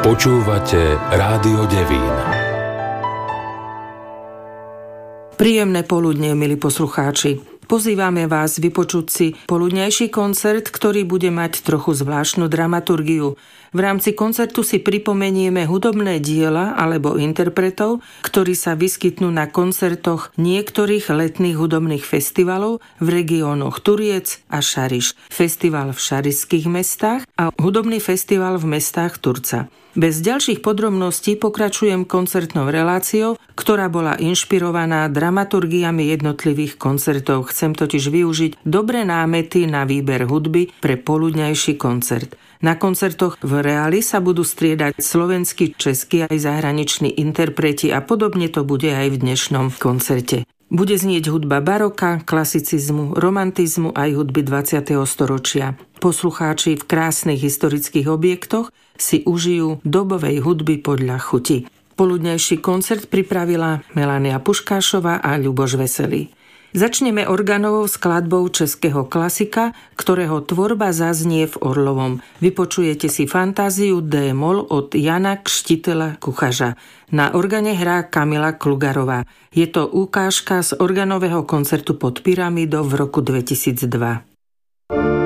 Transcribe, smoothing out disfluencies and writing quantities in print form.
Počúvate Rádio Devín. Príjemné poludnie, milí poslucháči. Pozývame vás vypočuť si poludňajší koncert, ktorý bude mať trochu zvláštnu dramaturgiu. V rámci koncertu si pripomenieme hudobné diela alebo interpretov, ktorí sa vyskytnú na koncertoch niektorých letných hudobných festivalov v regiónoch Turiec a Šariš, festival v šarišských mestách a hudobný festival v mestách Turca. Bez ďalších podrobností pokračujem koncertnou reláciou, ktorá bola inšpirovaná dramaturgiami jednotlivých koncertov. Chcem totiž využiť dobré námety na výber hudby pre poludňajší koncert. Na koncertoch v Reáli sa budú striedať slovenskí, českí aj zahraniční interpreti a podobne to bude aj v dnešnom koncerte. Bude znieť hudba baroka, klasicizmu, romantizmu aj hudby 20. storočia. Poslucháči v krásnych historických objektoch si užijú dobovej hudby podľa chuti. Poludňajší koncert pripravila Melania Puškášová a Ľuboš Veselý. Začneme organovou skladbou českého klasika, ktorého tvorba zaznie v Orlovom. Vypočujete si fantáziu D-moll od Jana Kštitela Kuchařa. Na organe hrá Kamila Klugarová. Je to ukážka z organového koncertu pod pyramidou v roku 2002.